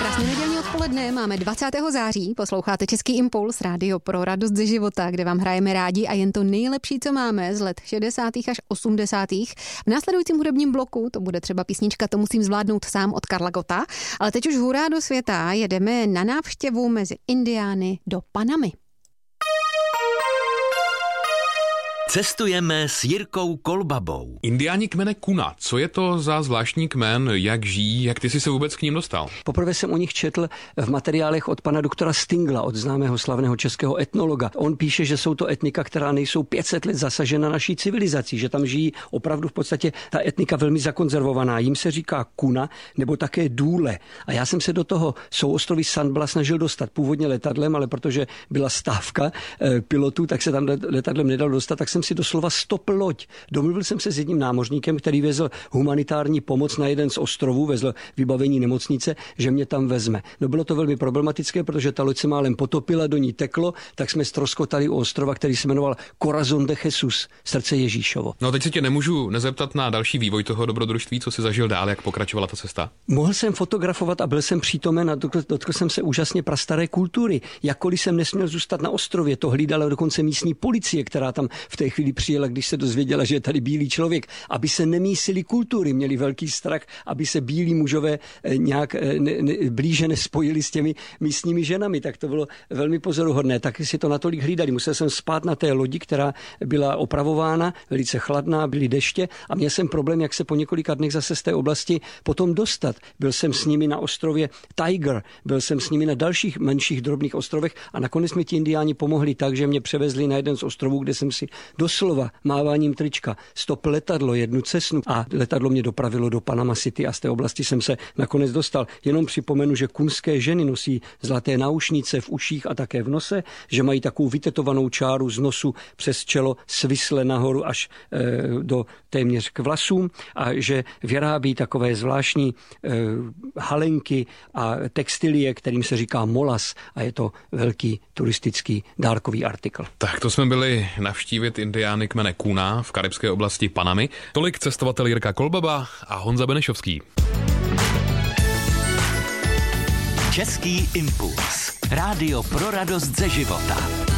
Krásné nedělní odpoledne, máme 20. září, posloucháte Český impuls, rádio pro radost ze života, kde vám hrajeme rádi a jen to nejlepší, co máme z let 60. až 80. V následujícím hudebním bloku to bude třeba písnička To musím zvládnout sám od Karla Gotta, ale teď už hurá do světa, jedeme na návštěvu mezi Indiány do Panamy. Cestujeme s Jirkou Kolbabou. Indiáni kmene Kuna. Co je to za zvláštní kmen, jak žijí, jak ty jsi se vůbec k ním dostal? Poprvé jsem o nich četl v materiálech od pana doktora Stingla, od známého slavného českého etnologa. On píše, že jsou to etnika, která nejsou 500 let zasažena naší civilizací, že tam žijí opravdu v podstatě ta etnika velmi zakonzervovaná. Jim se říká Kuna nebo také Důle. A já jsem se do toho souostroví Sandbla snažil dostat původně letadlem, ale protože byla stávka pilotů, tak se tam letadlem nedalo dostat, tak jsem si doslova stopl loď. Domluvil jsem se s jedním námořníkem, který vezl humanitární pomoc na jeden z ostrovů, vezl vybavení nemocnice, že mě tam vezme. No bylo to velmi problematické, protože ta loď se málem potopila, do ní teklo, tak jsme ztroskotali u ostrova, který se jmenoval Corazón de Jesús, srdce Ježíšovo. No teď se tě nemůžu nezeptat na další vývoj toho dobrodružství, co jsi zažil dál, jak pokračovala ta cesta. Mohl jsem fotografovat a byl jsem přítomen a dotkl jsem se úžasně prastaré kultury. Jakkoliv jsem nesměl zůstat na ostrově, to hlídala dokonce místní policie, která tam v té chvíli přijela, když se dozvěděla, že je tady bílý člověk, aby se nemísili kultury, měli velký strach, aby se bílí mužové nějak blíže nespojili s těmi místními ženami, tak to bylo velmi pozoruhodné. Tak si to natolik hlídali. Musel jsem spát na té lodi, která byla opravována, velice chladná, byly deště a měl jsem problém, jak se po několika dnech zase z té oblasti potom dostat. Byl jsem s nimi na ostrově Tiger, byl jsem s nimi na dalších menších drobných ostrovech a nakonec mi ti indiáni pomohli tak, že mě převezli na jeden z ostrovů, kde jsem si doslova máváním trička stopl letadlo, jednu cestnu a letadlo mě dopravilo do Panama City a z té oblasti jsem se nakonec dostal. Jenom připomenu, že kunské ženy nosí zlaté náušnice v uších a také v nose, že mají takovou vytetovanou čáru z nosu přes čelo svisle nahoru až do téměř k vlasům a že vyrábí takové zvláštní halenky a textilie, kterým se říká molas a je to velký turistický dárkový artikl. Tak to jsme byli navštívit indiány kmene Kuna v karibské oblasti Panamy. Tolik cestovatel Jirka Kolbaba a Honza Benešovský. Český impuls. Rádio pro radost ze života.